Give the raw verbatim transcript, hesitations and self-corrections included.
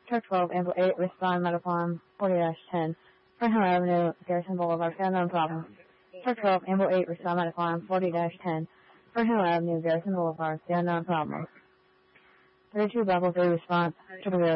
Truck twelve, Ample eight, respond Meadow Farm, forty dash ten. Fernhill Avenue, Garrison Boulevard, found no problem. Truck twelve, Ample eight, respond Meadow Farm, forty dash ten. Fernhill Avenue, Garrison Boulevard, found no problem. thirty-two, Bravo three, response, triple zero.